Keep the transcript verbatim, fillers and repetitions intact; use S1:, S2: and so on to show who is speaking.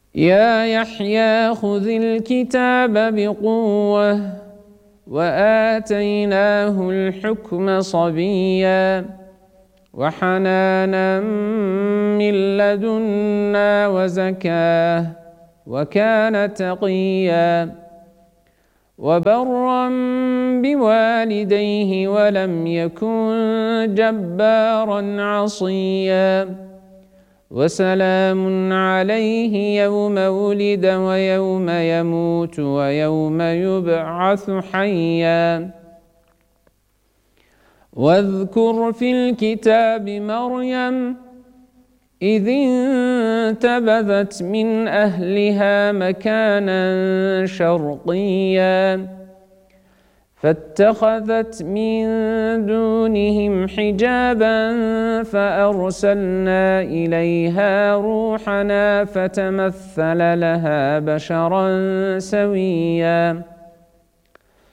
S1: يا يحيى خذ الكتاب بقوة وآتيناه الحكم صبيا وحنانا من لدنا وزكاه وكان تقيا وبرا بوالديه ولم يكن جبارا عصيا وسلام عليه يوم ولد ويوم يموت ويوم يبعث حيا واذكر في الكتاب مريم إذ انتبذت من أهلها مكانا شرقيا فاتخذت من دونهم حجابا فأرسلنا إليها روحنا فتمثل لها بشرا سويا